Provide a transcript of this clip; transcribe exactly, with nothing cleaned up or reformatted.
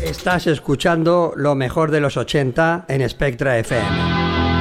Estás escuchando lo mejor de los ochenta en Spectra F M.